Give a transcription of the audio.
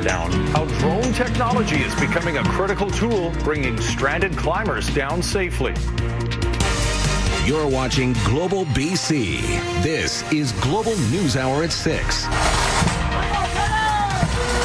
ladder down. How drone technology is becoming a critical tool, bringing stranded climbers down safely. You're watching Global BC. This is Global News Hour at 6.